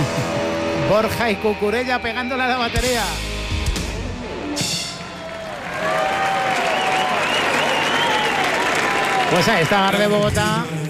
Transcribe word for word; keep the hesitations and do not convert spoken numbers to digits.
Borja y Cucurella pegándole a la batería. Pues ahí está Bar de Bogotá.